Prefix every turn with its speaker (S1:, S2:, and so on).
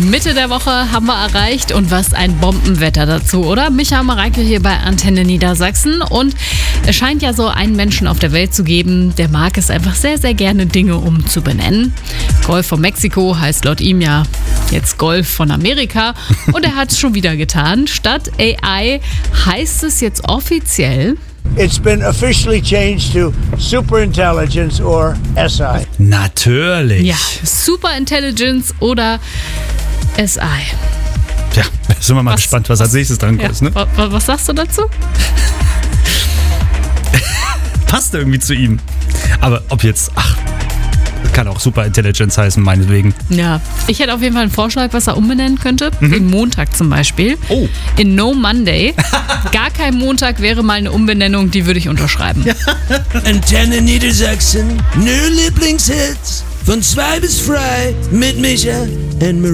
S1: Mitte der Woche haben wir erreicht und was ein Bombenwetter dazu, oder? Micha Mareike hier bei Antenne Niedersachsen und es scheint ja so einen Menschen auf der Welt zu geben, der mag es einfach sehr, sehr gerne, Dinge umzubenennen. Golf von Mexiko heißt laut ihm ja jetzt Golf von Amerika und er hat es schon wieder getan. Statt AI heißt es jetzt offiziell:
S2: It's been officially changed to Superintelligence or SI.
S3: Natürlich.
S1: Ja, Superintelligence oder SI.
S3: Ja, sind wir mal gespannt, was als nächstes dran kommt. Ne?
S1: Was sagst du dazu?
S3: Passt irgendwie zu ihm. Aber ob jetzt, kann auch Superintelligence heißen, meinetwegen.
S1: Ja, ich hätte auf jeden Fall einen Vorschlag, was er umbenennen könnte. In Montag zum Beispiel.
S3: Oh.
S1: In No Monday. Gar kein Montag wäre mal eine Umbenennung, die würde ich unterschreiben. Ja.
S4: Antenne Niedersachsen, nur Lieblingshits. Von 2 bis 3 mit Micha und Marie.